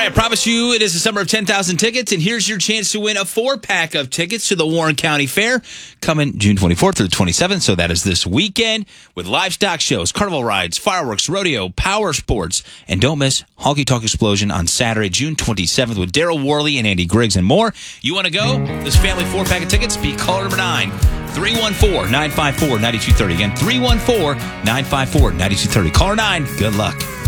right, I promise you it is the summer of 10,000 tickets, and here's your chance to win a 4-pack of tickets to the Warren County Fair coming June 24th through the 27th, so that is this weekend, with livestock shows, carnival rides, fireworks, rodeo, power sports, and don't miss Honky Tonk Explosion on Saturday, June 27th with Daryl Worley and Andy Griggs and more. You want to go? This family 4-pack of tickets, be caller number 9. 314-954-9230. Again, 314-954-9230. Caller 9, good luck.